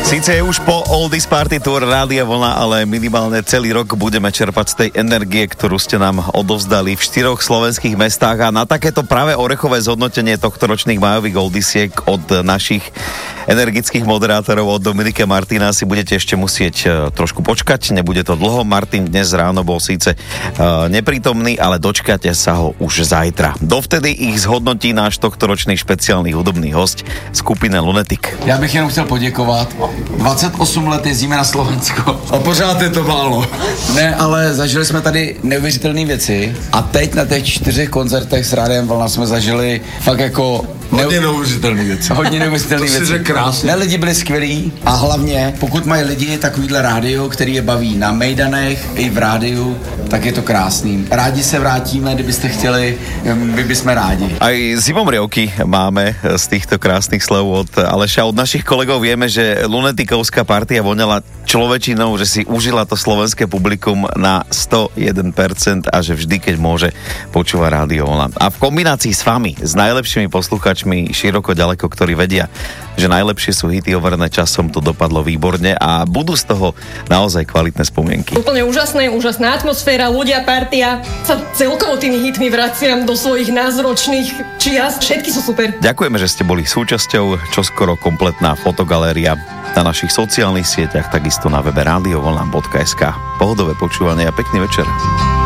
Sice je už po Oldies Party Tour Rádia Vlna, ale minimálne celý rok budeme čerpať z tej energie, ktorú ste nám odovzdali v 4 slovenských mestách, a na takéto práve orechové zhodnotenie tohtoročných májových Oldisiek od našich energických moderátorov, od Dominika Martina, si budete ešte musieť trošku počkať, nebude to dlho. Martin dnes ráno bol síce neprítomný, ale dočkáte sa ho už zajtra. Dovtedy ich zhodnotí náš tohtoročný špeciálny hudobný host skupina Lunatic. Já bych jenom chtěl poděkovat. 28 let jezdíme na Slovensko a pořád je to málo. Ne, ale zažili jsme tady neuvěřitelné věci a teď na těch 4 koncertech s Rádiem Vlna jsme zažili fakt jako Hodně neuvěřitelné věci. Hodně neuvěřitelné věci. To si řekl krásně. Ne, lidi byli skvělí a hlavně, pokud mají lidi takovýhle rádio, který je baví na mejdanech i v rádiu, tak je to krásný. Rádi se vrátíme, kdybyste chtěli, my bychom rádi. Aj zimomrievky máme z týchto krásnych slov od Aleša. Od našich kolegov vieme, že lunetikovská partia voňala človečinou, že si užila to slovenské publikum na 101% a že vždy, keď môže, počúva Rádio Vlna. A v kombinácii s vami, s najlepšími posluchačmi široko ďaleko, ktorí vedia, že najlepšie sú hity overené časom, to dopadlo výborne a budú z toho naozaj kvalitné spomienky. Úplne úžasná atmosféra, ľudia, partia. Sa celkovo tými hitmi vraciam do svojich názročných čias. Všetky sú super. Ďakujeme, že ste boli súčasťou, čoskoro kompletná fotogaléria na našich sociálnych sieťach, takisto na webe radiovlna.sk. Pohodové počúvanie a pekný večer.